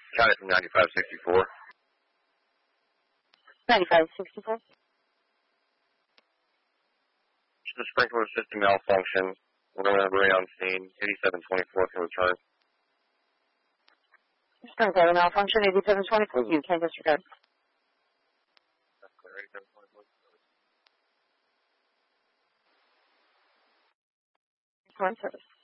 County from 9564. 9564. The sprinkler system malfunction. We're going to bring on scene. 8724 can return. Sprinkler malfunction, 8724. You can disregard. That's clear. 8724. Current service.